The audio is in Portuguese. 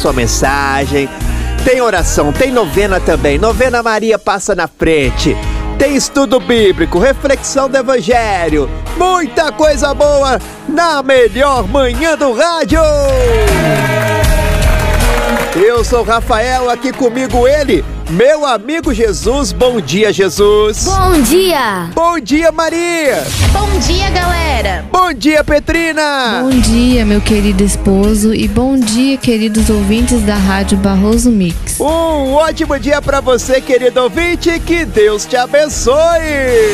sua mensagem. Tem oração, tem novena também. Novena Maria Passa na Frente. Tem estudo bíblico, reflexão do evangelho. Muita coisa boa na melhor manhã do rádio. Eu sou o Rafael, aqui comigo ele, meu amigo Jesus. Bom dia, Jesus. Bom dia. Bom dia, Maria. Bom dia, galera. Bom dia, Petrina. Bom dia, meu querido esposo, e bom dia, queridos ouvintes da Rádio Barroso Mix. Um ótimo dia pra você, querido ouvinte, que Deus te abençoe.